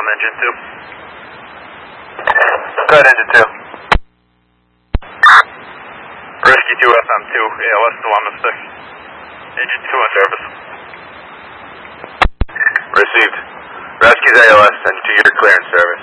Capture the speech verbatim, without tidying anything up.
Um, engine two. Go ahead, engine two. Rescue two F M two, A L S to Lima six. Engine two in service. Received. Rescue's A L S, engine two, you're clear in service.